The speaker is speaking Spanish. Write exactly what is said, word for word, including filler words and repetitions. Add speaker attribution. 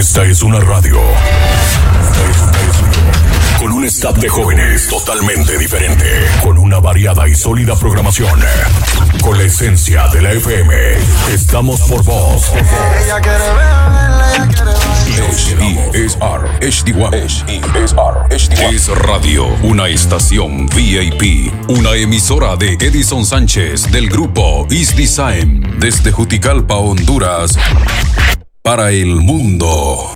Speaker 1: Esta es una radio. Esta es una radio. Con un staff de jóvenes totalmente diferente. Con una variada y sólida programación. Con la esencia de la F M. Estamos por vos.
Speaker 2: Ella quiere verla, ella quiere verla.
Speaker 1: H E S R H D uno. H E S R H D uno. Es Radio, una estación V I P. Una emisora de Edison Sánchez del grupo East Design. Desde Juticalpa, Honduras. Para el mundo.